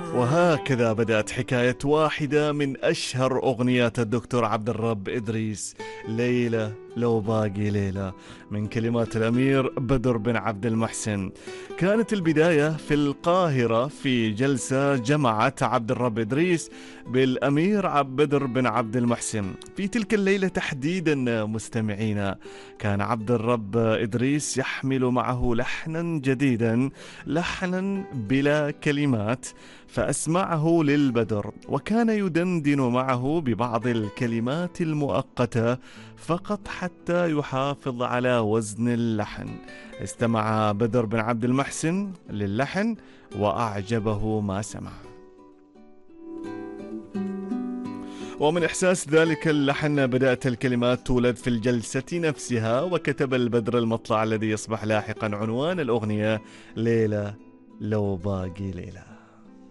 وهكذا بدأت حكاية واحدة من أشهر أغنيات الدكتور عبد الرب إدريس، ليلة لو باقي ليلة، من كلمات الأمير بدر بن عبد المحسن. كانت البداية في القاهرة في جلسة جمعت عبد الرب إدريس بالأمير بدر بن عبد المحسن. في تلك الليلة تحديدا مستمعينا، كان عبد الرب إدريس يحمل معه لحنا جديدا، لحنا بلا كلمات، فأسمعه للبدر، وكان يدندن معه ببعض الكلمات المؤقتة فقط حتى يحافظ على وزن اللحن. استمع بدر بن عبد المحسن للحن وأعجبه ما سمع، ومن إحساس ذلك اللحن بدأت الكلمات تولد في الجلسة نفسها، وكتب البدر المطلع الذي يصبح لاحقا عنوان الأغنية، ليلة لو باقي ليلة.